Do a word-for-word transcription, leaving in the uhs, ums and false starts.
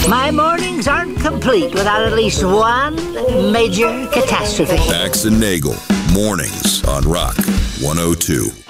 My mornings aren't complete without at least one major catastrophe. Bax and Nagel, mornings on Rock one oh two.